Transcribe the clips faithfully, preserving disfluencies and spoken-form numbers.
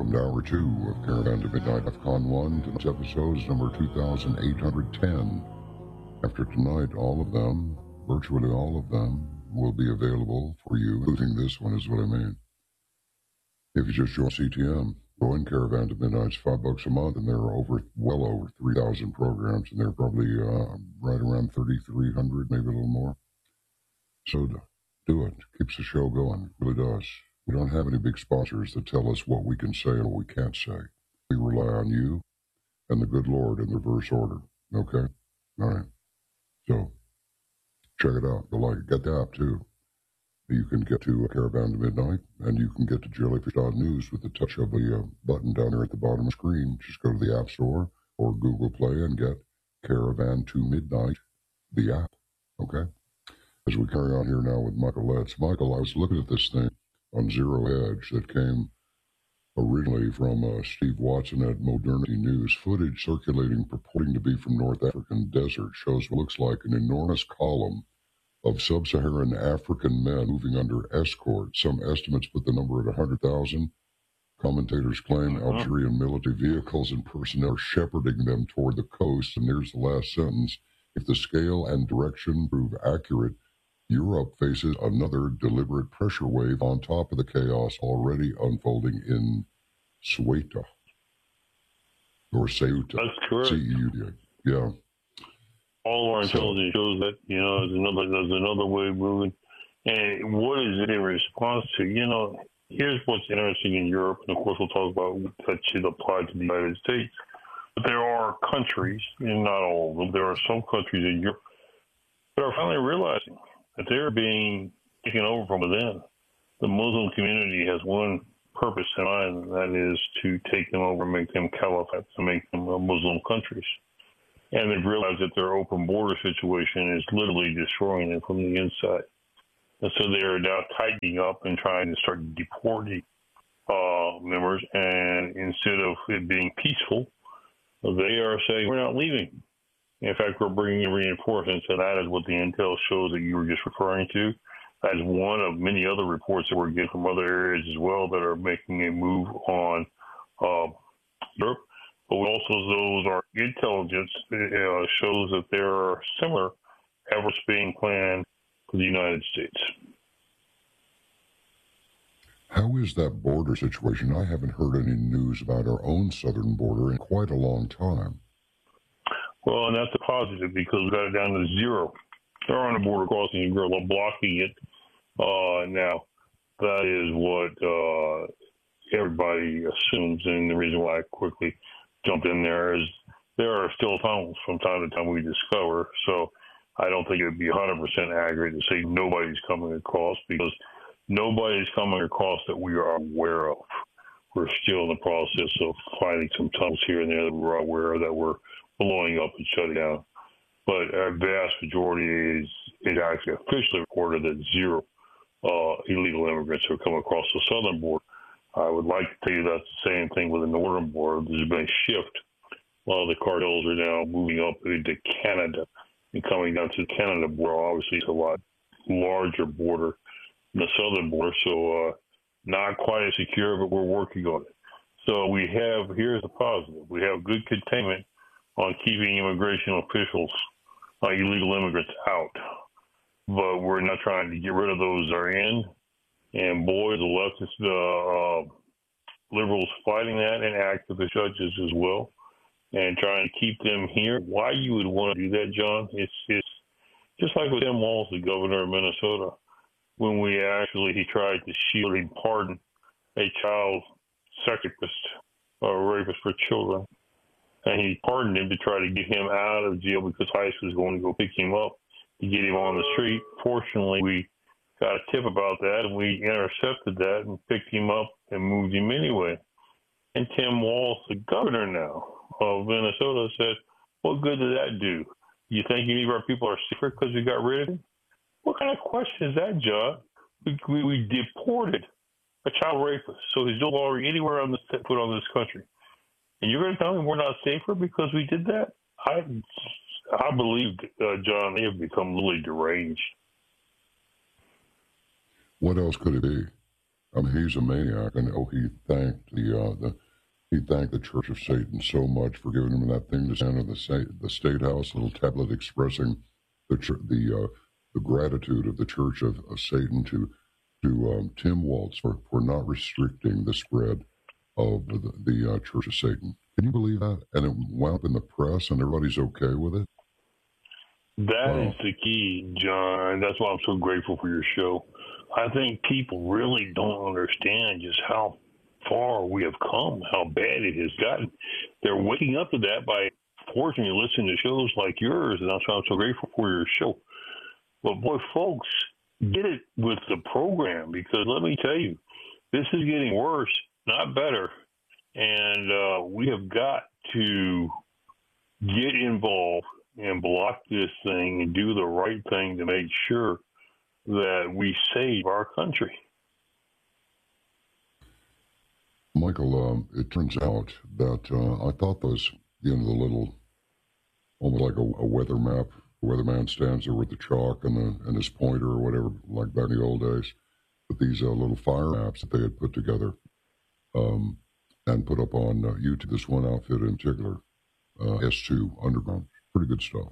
welcome to hour two of Caravan to Midnight AFCON one. Tonight's episode is number two thousand eight hundred ten. After tonight, all of them, virtually all of them, will be available for you, including this one is what I mean. If you just join C T M, join Caravan to Midnight's five bucks a month, and there are over, well over three thousand programs, and they're probably uh, right around thirty-three hundred, maybe a little more. So do it. Keeps the show going. It really does. We don't have any big sponsors that tell us what we can say and what we can't say. We rely on you and the good Lord in reverse order. Okay? All right. So, check it out. You'll like it. Get the app, too. You can get to Caravan to Midnight, and you can get to Jellyfish dot news with the touch of the uh, button down there at the bottom of the screen. Just go to the App Store or Google Play and get Caravan to Midnight, the app. Okay? As we carry on here now with Michael Letts. Michael, I was looking at this thing on Zero Hedge that came originally from uh, Steve Watson at Modernity News. Footage circulating purporting to be from North African desert shows what looks like an enormous column of sub-Saharan African men moving under escort. Some estimates put the number at one hundred thousand. Commentators claim Algerian military vehicles and personnel are shepherding them toward the coast. And here's the last sentence. If the scale and direction prove accurate, Europe faces another deliberate pressure wave on top of the chaos already unfolding in Ceuta. Or Ceuta. That's correct. C E U T A. Yeah. All of our intelligence so, shows that, you know, there's another, there's another wave moving. And what is it in response to? You know, here's what's interesting in Europe, and of course we'll talk about that should apply to the United States. But there are countries, and not all of them, there are some countries in Europe that are finally realizing that they're being taken over from within. The Muslim community has one purpose in mind, and that is to take them over and make them caliphates, to make them Muslim countries. And they've realized that their open border situation is literally destroying them from the inside. And so they are now tightening up and trying to start deporting uh, members. And instead of it being peaceful, they are saying, we're not leaving. In fact, we're bringing in reinforcements, and that is what the intel shows that you were just referring to. That is one of many other reports that we're getting from other areas as well that are making a move on uh, Europe. But also those are intelligence uh, shows that there are similar efforts being planned for the United States. How is that border situation? I haven't heard any news about our own southern border in quite a long time. Well, and that's a positive because we got it down to zero. They're on the border crossing and we're blocking it uh, now. That is what uh, everybody assumes, and the reason why I quickly jumped in there is there are still tunnels from time to time we discover. So I don't think it would be one hundred percent accurate to say nobody's coming across because nobody's coming across that we are aware of. We're still in the process of finding some tunnels here and there that we're aware of that we're blowing up and shutting down. But a vast majority is, is actually officially reported that zero uh, illegal immigrants have come across the southern border. I would like to tell you that's the same thing with the northern border. There's been a shift. A lot of the cartels are now moving up into Canada and coming down to the Canada border. Obviously, it's a lot larger border than the southern border, so uh, not quite as secure, but we're working on it. So we have, here's the positive, we have good containment on keeping immigration officials, uh, illegal immigrants out. But we're not trying to get rid of those that are in. And boy, the leftist uh, uh, liberals fighting that and activist judges as well and trying to keep them here. Why you would want to do that, John? It's, it's just like with Tim Walz, the governor of Minnesota, when we actually, he tried to shield and pardon a child sex rapist or rapist for children. And he pardoned him to try to get him out of jail because ICE was going to go pick him up to get him on the street. Fortunately, we got a tip about that, and we intercepted that and picked him up and moved him anyway. And Tim Walz, the governor now of Minnesota, said, what good did that do? You think any of our people are safer because we got rid of him? What kind of question is that, John? We, we, we deported a child rapist, so he's no longer anywhere on this foot on this country. And you're going to tell me we're not safer because we did that? I I believe, uh, John, they have become really deranged. What else could it be? I mean, he's a maniac, and oh, he thanked the uh, the he thanked the Church of Satan so much for giving him that thing to stand in the state the state house, little tablet expressing the the uh, the gratitude of the Church of, of Satan to to um, Tim Walz for, for not restricting the spread of the, the uh, Church of Satan. Can you believe that? And it wound up in the press, and everybody's okay with it. That Wow. is the key, John. That's why I'm so grateful for your show. I think people really don't understand just how far we have come, how bad it has gotten. They're waking up to that by fortunately listening to shows like yours, and that's why I'm so grateful for your show. But boy, folks, get it with the program, because let me tell you, this is getting worse, not better. And uh, we have got to get involved and block this thing and do the right thing to make sure that we save our country. Michael, um, it turns out that uh, I thought those, you know, the little, almost like a, a weather map, the weatherman stands there with the chalk and, the, and his pointer or whatever, like back in the old days, but these uh, little fire maps that they had put together um, and put up on uh, YouTube, this one outfit in particular, uh, S two Underground, pretty good stuff.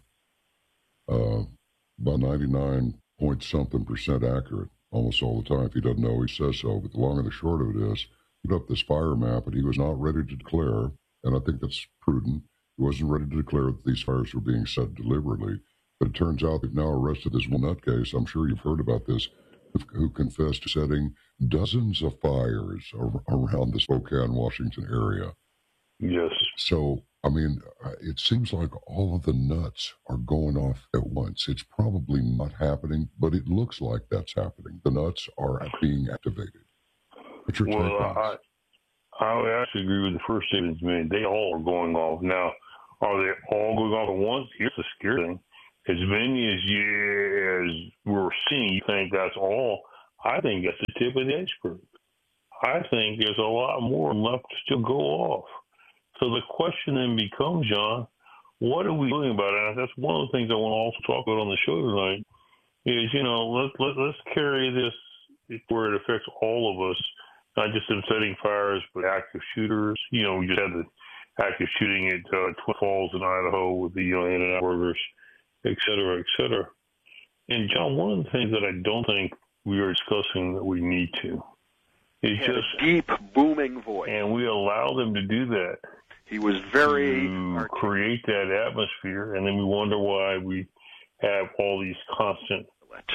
Uh, about ninety-nine point something percent accurate almost all the time. If he doesn't know, he says so. But the long and the short of it is, he put up this fire map, and he was not ready to declare, and I think that's prudent. He wasn't ready to declare that these fires were being set deliberately. But it turns out they've now arrested this one nutcase. I'm sure you've heard about this, who confessed to setting dozens of fires around the Spokane, Washington area. Yes. So, I mean, it seems like all of the nuts are going off at once. It's probably not happening, but it looks like that's happening. The nuts are being activated. What's your well, take on I, this? I would actually agree with the first statement you made. They all are going off. Now, are they all going off at once? Here's the scary thing. As many as, you, as we're seeing, you think that's all. I think that's the tip of the iceberg. I think there's a lot more left to still go off. So the question then becomes, John, what are we doing about it? And that's one of the things I want to also talk about on the show tonight is, you know, let's, let, let's carry this where it affects all of us, not just in setting fires, but active shooters. You know, we just had the active shooting at uh, Twin Falls in Idaho with the, you know, In-N-Out burgers, et cetera, et cetera. And, John, one of the things that I don't think we are discussing that we need to is He had just a deep, booming voice. And we allow them to do that. He was very to create that atmosphere, and then we wonder why we have all these constant,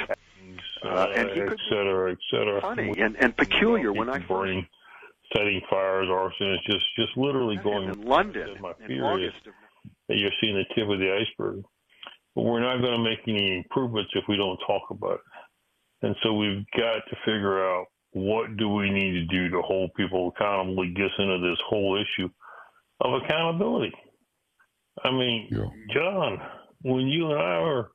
uh, uh, and he et could cetera, et cetera. funny and, and peculiar. When I burning, setting fires, arson, it's just just literally going. In London, my in fear August is of that you're seeing the tip of the iceberg, but we're not going to make any improvements if we don't talk about it. And so we've got to figure out, what do we need to do to hold people accountable? It gets into this whole issue of accountability. I mean, Yeah. John, when you and I were,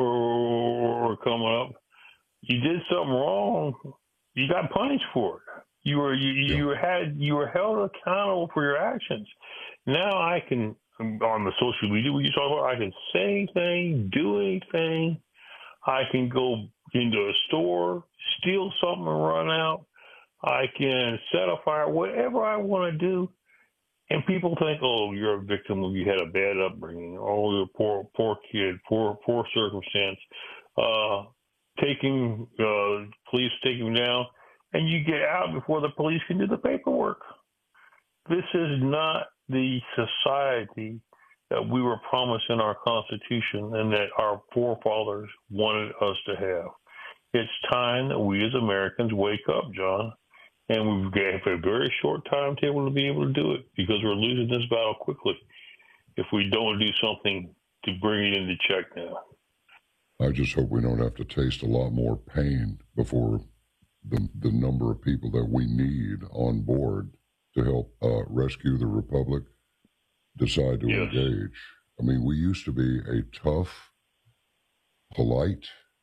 were, were coming up, you did something wrong, you got punished for it. You were you, Yeah. you had you were held accountable for your actions. Now I can, on the social media we talk about, I can say anything, do anything. I can go into a store, steal something and run out. I can set a fire, whatever I want to do. And people think, oh, you're a victim of, you had a bad upbringing. Oh, you're a poor, poor kid, poor, poor circumstance. Uh, taking, uh, police take you down, and you get out before the police can do the paperwork. This is not the society that we were promised in our Constitution and that our forefathers wanted us to have. It's time that we as Americans wake up, John. And we've got a very short timetable to be able to do it, because we're losing this battle quickly if we don't do something to bring it into check now. I just hope we don't have to taste a lot more pain before the, the number of people that we need on board to help uh, rescue the Republic decide to Yes. engage. I mean, we used to be a tough, polite,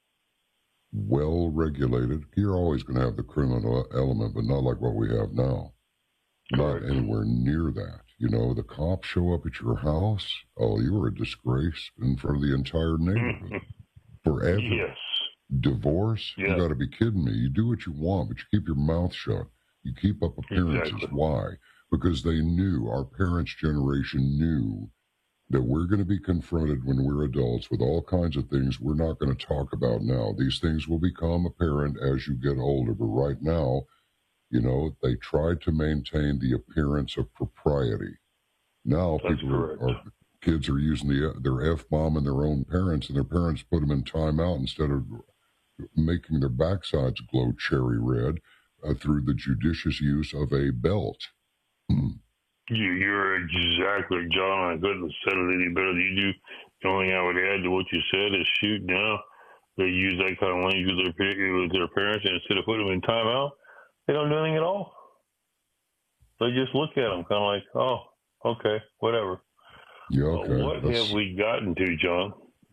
well-regulated. You're always going to have the criminal element, but not like what we have now. Correct. Not anywhere near that. You know, the cops show up at your house. Oh, you are a disgrace in front of the entire neighborhood. Forever. Yes. Divorce? Yeah. You got to be kidding me. You do what you want, but you keep your mouth shut. You keep up appearances. Exactly. Why? Because they knew, our parents' generation knew, that we're going to be confronted when we're adults with all kinds of things we're not going to talk about now. These things will become apparent as you get older, but right now, you know, they tried to maintain the appearance of propriety. Now That's people are, correct. are kids are using the their F-bomb and their own parents, and their parents put them in timeout instead of making their backsides glow cherry red uh, through the judicious use of a belt. You, you're exactly, John. I couldn't have said it any better than you do. The only thing I would add to what you said is, shoot, now they use that kind of language with their, with their parents, and instead of putting them in timeout, they don't do anything at all. They just look at them kind of like, oh, okay, whatever. Yeah, okay. What That's have we gotten to, John?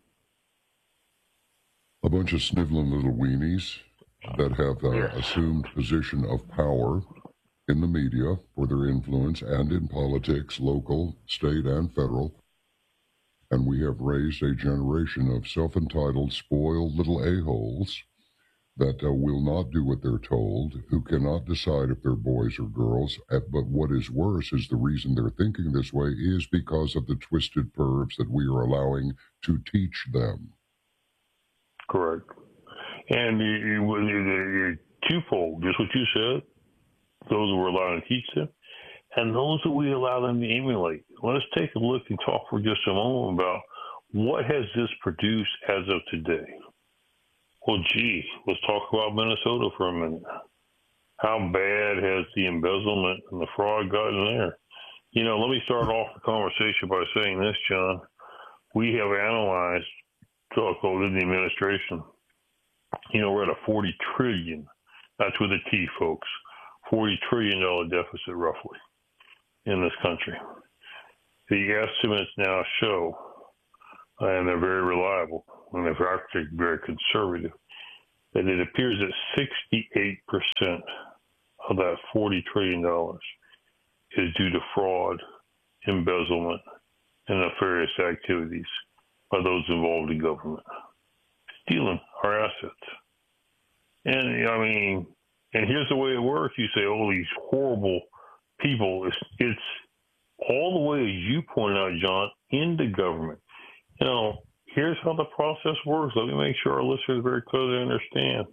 a bunch of sniveling little weenies that have uh, Yes. assumed position of power in the media for their influence and in politics, local, state, and federal. And we have raised a generation of self-entitled, spoiled little a-holes that uh, will not do what they're told, who cannot decide if they're boys or girls. But what is worse is the reason they're thinking this way is because of the twisted pervs that we are allowing to teach them. Correct. And you, you, you, twofold, just what you said, those who we're allowed to teach them, and those that we allow them to emulate. Let us take a look and talk for just a moment about what has this produced as of today. Well, gee, let's talk about Minnesota for a minute. How bad has the embezzlement and the fraud gotten there? You know, let me start off the conversation by saying this, John. We have analyzed, talk in the administration, you know, we're at a forty trillion dollars, that's with a T, folks, forty trillion dollars deficit roughly in this country. The estimates now show, and they're very reliable, and they're actually very conservative, that it appears that sixty-eight percent of that forty trillion dollars is due to fraud, embezzlement, and nefarious activities by those involved in government, stealing our assets. And, I mean, and here's the way it works. You say, oh, these horrible people. It's, it's all the way, as you pointed out, John, into government. You know, here's how the process works. Let me make sure our listeners very clearly understand.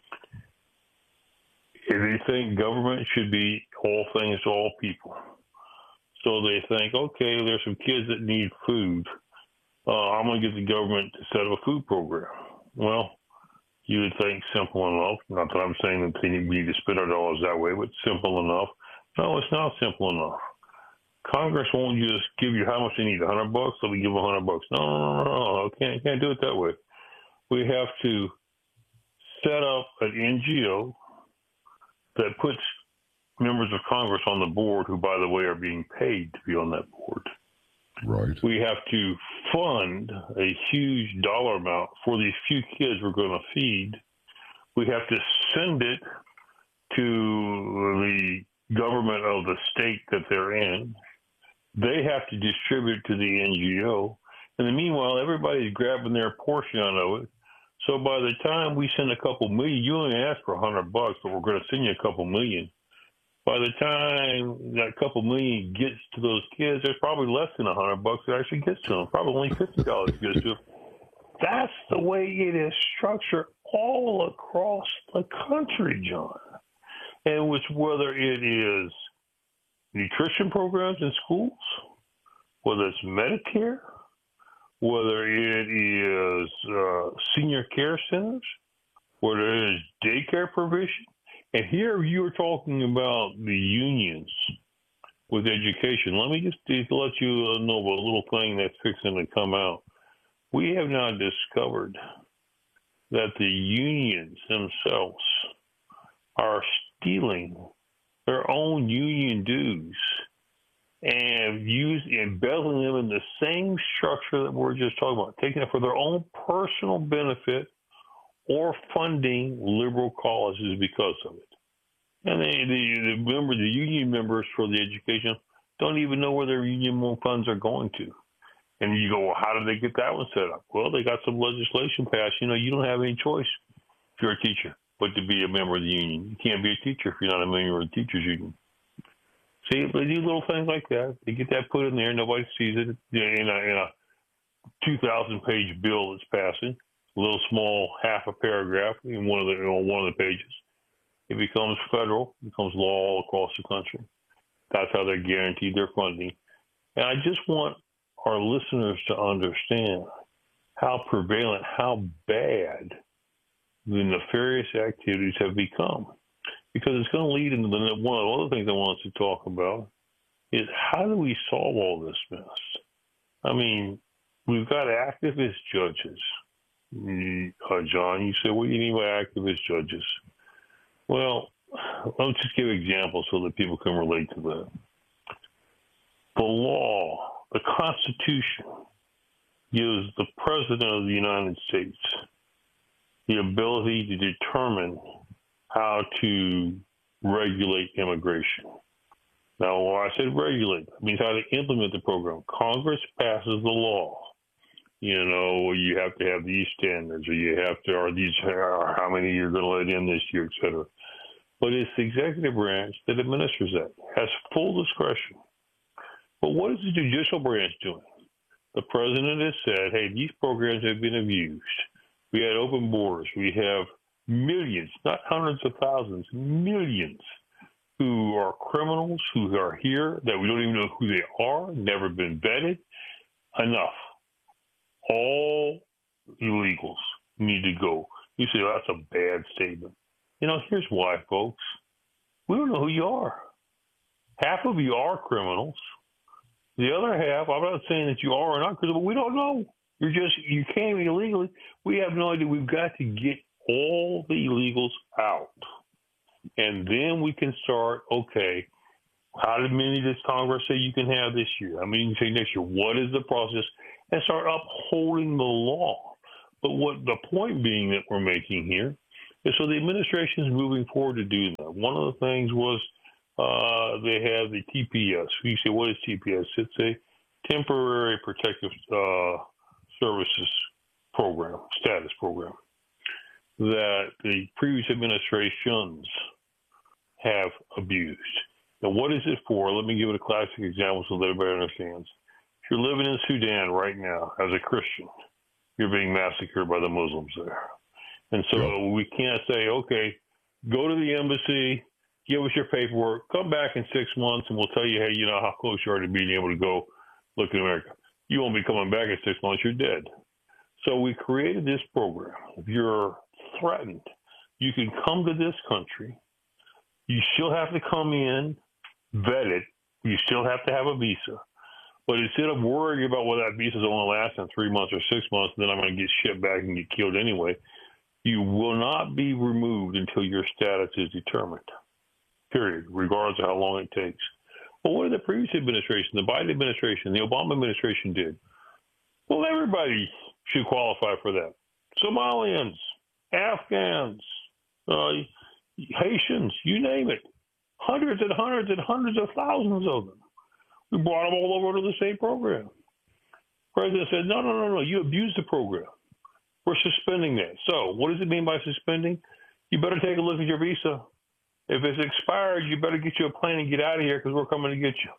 If they think government should be all things to all people, so they think, okay, there's some kids that need food. Uh, I'm going to get the government to set up a food program. Well, you would think simple enough. Not that I'm saying that they need, we need to spend our dollars that way, but simple enough. No, it's not simple enough. Congress won't just give you how much they need, a hundred bucks, so we give a hundred bucks. No, no, no, no, no, can't, can't do it that way. We have to set up an N G O that puts members of Congress on the board who, by the way, are being paid to be on that board. Right. We have to fund a huge dollar amount for these few kids we're going to feed. We have to send it to the government of the state that they're in. They have to distribute to the N G O. And in the meanwhile, everybody's grabbing their portion out of it. So by the time we send a couple million, you only ask for a hundred bucks, but we're going to send you a couple million. By the time that couple million gets to those kids, there's probably less than a hundred bucks that actually gets to them. Probably only fifty dollars gets to them. That's the way it is structured all across the country, John. And which, whether it is nutrition programs in schools, whether it's Medicare, whether it is uh, senior care centers, whether it is daycare provision. And here you are talking about the unions with education. Let me just let you know a little thing that's fixing to come out. We have now discovered that the unions themselves are stealing their own union dues and use, embezzling them in the same structure that we're just talking about, taking it for their own personal benefit or funding liberal causes because of it. And they, the, the, member, the union members for the education don't even know where their union funds are going to. And you go, well, how did they get that one set up? Well, they got some legislation passed. You know, you don't have any choice. if you're a teacher, but to be a member of the union. You can't be a teacher if you're not a member of the teachers union. See, they do little things like that. They get that put in there. Nobody sees it in a, in a two thousand page bill that's passing. A little small half a paragraph in one of the on one of the pages. It becomes federal. It becomes law all across the country. That's how they're guaranteed their funding. And I just want our listeners to understand how prevalent, how bad the nefarious activities have become. Because it's going to lead into the, one of the other things I want us to talk about is how do we solve all this mess? I mean, we've got activist judges. Uh, John, you said, what do you mean by activist judges? Well, let's just give examples so that people can relate to that. The law, the Constitution, gives the President of the United States the ability to determine how to regulate immigration. Now, when I said regulate, it means how to implement the program. Congress passes the law. You know, you have to have these standards, or you have to, or these, or how many you're going to let in this year, et cetera. But it's the executive branch that administers that, has full discretion. But what is the judicial branch doing? The president has said, hey, these programs have been abused. We had open borders. We have millions, not hundreds of thousands, millions who are criminals, who are here, that we don't even know who they are, never been vetted. Enough. All illegals need to go. You say, oh, that's a bad statement. You know, here's why, folks. We don't know who you are. Half of you are criminals. The other half, I'm not saying that you are or not, but we don't know. You're just, you came illegally. We have no idea. We've got to get all the illegals out. And then we can start, okay, how many does Congress say you can have this year? How many you can say next year? What is the process? And start upholding the law. But what the point being that we're making here is so the administration is moving forward to do that. One of the things was uh, they have the T P S. You say, what is T P S? It's a temporary protective uh, services program, status program, that the previous administrations have abused. Now, what is it for? Let me give it a classic example so that everybody understands. If you're living in Sudan right now as a Christian, you're being massacred by the Muslims there. And so yeah. we can't say, okay, go to the embassy, give us your paperwork, come back in six months, and we'll tell you, hey, you know, how close you are to being able to go look in America. You won't be coming back in six months, you're dead. So we created this program. If you're threatened, you can come to this country. You still have to come in, vetted. You still have to have a visa. But instead of worrying about whether that visa is only lasting three months or six months, then I'm going to get shipped back and get killed anyway, you will not be removed until your status is determined, period, regardless of how long it takes. Well, what did the previous administration, the Biden administration, the Obama administration did? Well, everybody should qualify for that. Somalians, Afghans, uh, Haitians, you name it. Hundreds and hundreds and hundreds of thousands of them. We brought them all over to the same program. The president said, no, no, no, no, you abused the program. We're suspending that. So what does it mean by suspending? You better take a look at your visa. If it's expired, you better get you a plane and get out of here because we're coming to get you.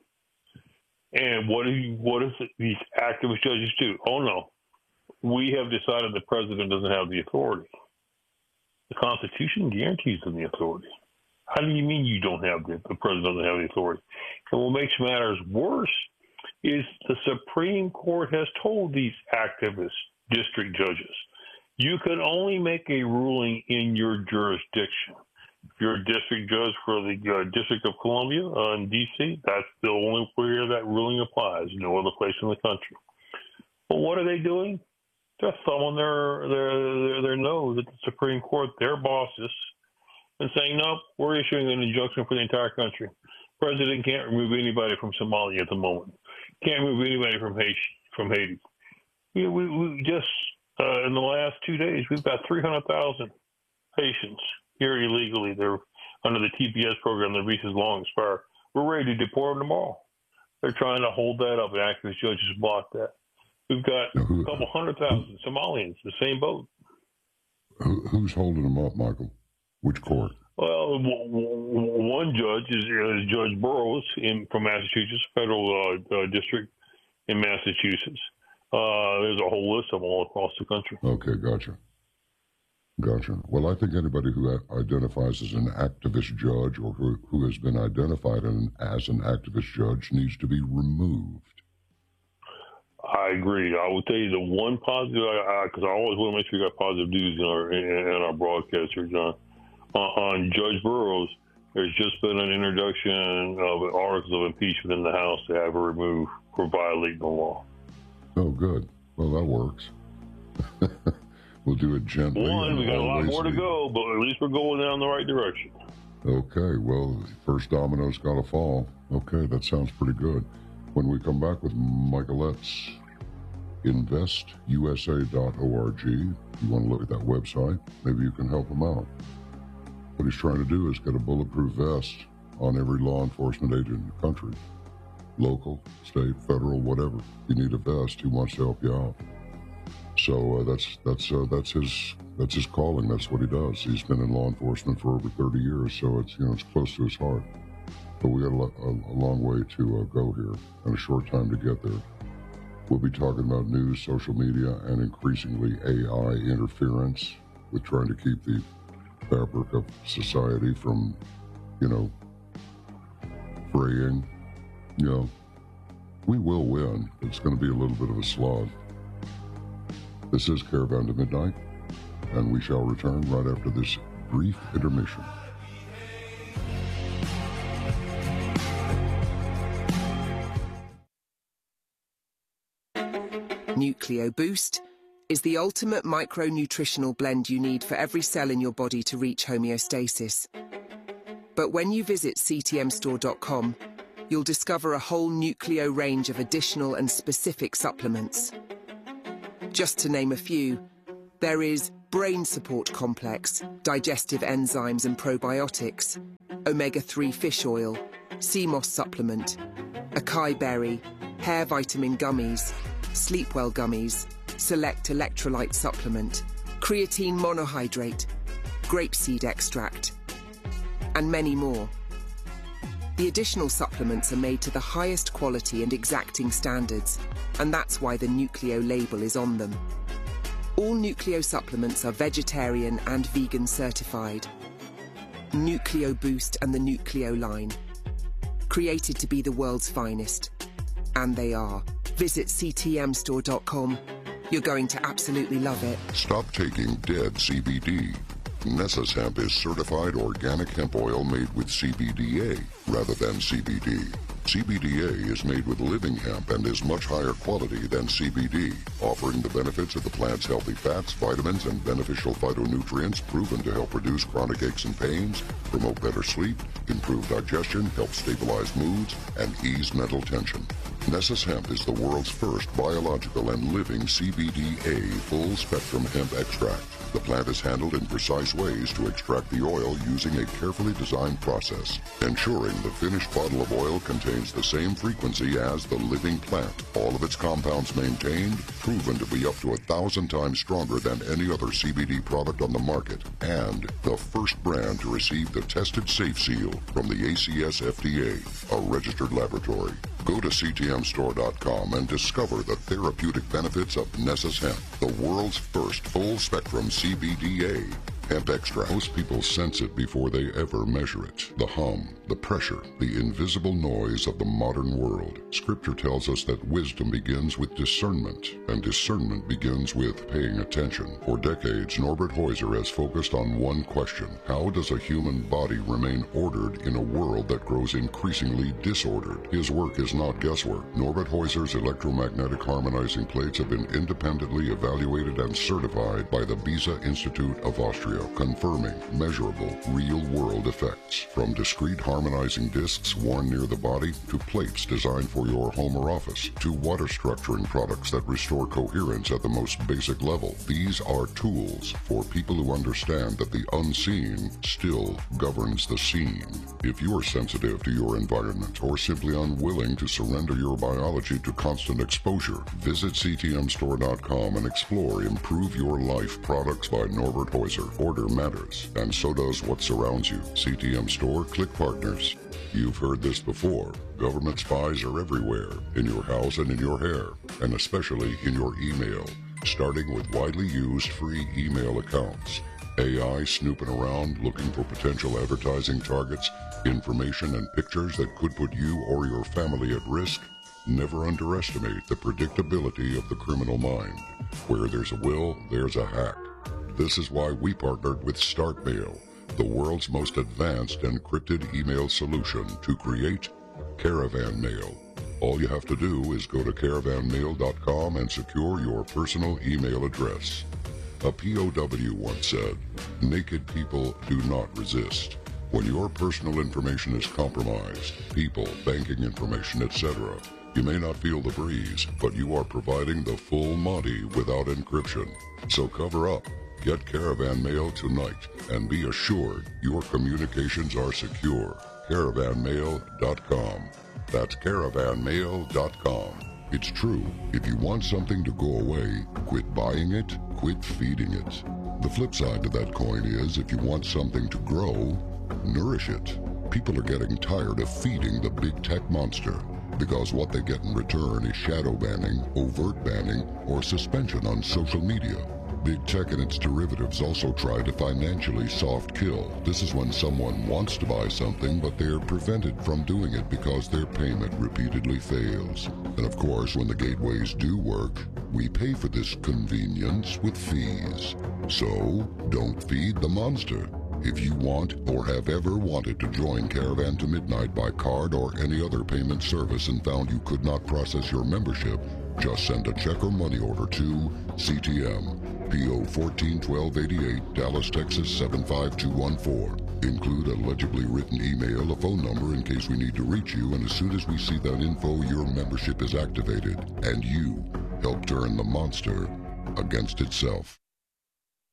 And what do you, what does these activist judges do? Oh, no. We have decided the president doesn't have the authority. The Constitution guarantees them the authority. How do you mean you don't have the, the president doesn't have the authority? And what makes matters worse is the Supreme Court has told these activist district judges, you can only make a ruling in your jurisdiction. If you're a district judge for the uh, District of Columbia uh, in D C, that's the only where that ruling applies, no other place in the country. Well, what are they doing? They're thumbing their, their, their, their nose at the Supreme Court, their bosses, and saying, no, we're issuing an injunction for the entire country. President can't remove anybody from Somalia at the moment. Can't remove anybody from Haiti. From Haiti. We, we, we just, uh, in the last two days, we've got three hundred thousand Haitians here illegally. They're under the T P S program. Their visas long expire. We're ready to deport them tomorrow. They're trying to hold that up, and activist judges blocked that. We've got a couple hundred thousand Somalians, the same boat. Who, who's holding them up, Michael? Which court? Well, w- w- one judge is, is Judge Burroughs in, from Massachusetts, federal uh, uh, district in Massachusetts. Uh, there's a whole list of them all across the country. Okay, gotcha. Gotcha. Well, I think anybody who identifies as an activist judge or who, who has been identified in, as an activist judge needs to be removed. I agree. I will tell you the one positive, because I, I, I always want to make sure you got positive news in our, in, in our broadcast here, John. Uh, on Judge Burroughs, there's just been an introduction of articles of impeachment in the House to have her removed for violating the law. Oh, good. Well, that works. We'll do it gently. One, we got a lot more to go, but at least we're going down the right direction. Okay, well, first domino's got to fall. Okay, that sounds pretty good. When we come back with Michaelette's invest U S A dot org, you want to look at that website, maybe you can help him out. What he's trying to do is get a bulletproof vest on every law enforcement agent in the country. Local, state, federal, whatever. You need a vest, he wants to help you out. So uh, that's that's uh, that's his that's his calling. That's what he does. He's been in law enforcement for over thirty years, so it's you know it's close to his heart. But we got a, a, a long way to uh, go here and a short time to get there. We'll be talking about news, social media, and increasingly A I interference with trying to keep the fabric of society from, you know, fraying. You know, we will win. It's going to be a little bit of a slog. This is Caravan to Midnight, and we shall return right after this brief intermission. Nucleo Boost is the ultimate micronutritional blend you need for every cell in your body to reach homeostasis. But when you visit C T M store dot com, you'll discover a whole Nucleo range of additional and specific supplements. Just to name a few, there is Brain Support Complex, digestive enzymes and probiotics, omega three fish oil, sea moss supplement, acai berry, hair vitamin gummies, Sleepwell gummies, select electrolyte supplement, creatine monohydrate, grapeseed extract, and many more. The additional supplements are made to the highest quality and exacting standards, and that's why the Nucleo label is on them. All Nucleo supplements are vegetarian and vegan certified. Nucleo Boost and the Nucleo line. Created to be the world's finest. And they are. Visit C T M store dot com. You're going to absolutely love it. Stop taking dead C B D. Nessus Hemp is certified organic hemp oil made with C B D A rather than C B D. C B D A is made with living hemp and is much higher quality than C B D, offering the benefits of the plant's healthy fats, vitamins, and beneficial phytonutrients proven to help reduce chronic aches and pains, promote better sleep, improve digestion, help stabilize moods, and ease mental tension. Nessus Hemp is the world's first biological and living C B D A full-spectrum hemp extract. The plant is handled in precise ways to extract the oil using a carefully designed process, ensuring the finished bottle of oil contains the same frequency as the living plant. All of its compounds maintained, proven to be up to a thousand times stronger than any other C B D product on the market, and the first brand to receive the tested safe seal from the A C S F D A, a registered laboratory. Go to C T M store dot com and discover the therapeutic benefits of Nessus Hemp, the world's first full-spectrum C B D A hemp extract. Most people sense it before they ever measure it. The hum, the pressure, the invisible noise of the modern world. Scripture tells us that wisdom begins with discernment, and discernment begins with paying attention. For decades, Norbert Heuser has focused on one question: how does a human body remain ordered in a world that grows increasingly disordered? His work is not guesswork. Norbert Heuser's electromagnetic harmonizing plates have been independently evaluated and certified by the Beza Institute of Austria, confirming measurable, real-world effects, from discrete harmony harmonizing discs worn near the body, to plates designed for your home or office, to water structuring products that restore coherence at the most basic level. These are tools for people who understand that the unseen still governs the scene. If you are sensitive to your environment or simply unwilling to surrender your biology to constant exposure, visit C T M store dot com and explore Improve Your Life products by Norbert Heuser. Order matters, and so does what surrounds you. C T M Store, click partners. You've heard this before. Government spies are everywhere, in your house and in your hair, and especially in your email, starting with widely used free email accounts. A I snooping around looking for potential advertising targets, information and pictures that could put you or your family at risk. Never underestimate the predictability of the criminal mind. Where there's a will, there's a hack. This is why we partnered with StartMail, the world's most advanced encrypted email solution, to create Caravan Mail. All you have to do is go to caravan mail dot com and secure your personal email address. A P O W once said, "Naked people do not resist." When your personal information is compromised, people, banking information, et cetera, you may not feel the breeze, but you are providing the full Monty without encryption. So cover up. Get Caravan Mail tonight and be assured your communications are secure. caravan mail dot com. That's caravan mail dot com. It's true. If you want something to go away, quit buying it, quit feeding it. The flip side to that coin is, if you want something to grow, nourish it. People are getting tired of feeding the big tech monster, because what they get in return is shadow banning, overt banning, or suspension on social media. Big tech and its derivatives also try to financially soft kill. This is when someone wants to buy something, but they're prevented from doing it because their payment repeatedly fails. And of course, when the gateways do work, we pay for this convenience with fees. So, don't feed the monster. If you want or have ever wanted to join Caravan to Midnight by card or any other payment service and found you could not process your membership, just send a check or money order to C T M, P O fourteen twelve eighty-eight, Dallas, Texas seven five two one four. Include a legibly written email, a phone number in case we need to reach you, and as soon as we see that info, your membership is activated, and you help turn the monster against itself.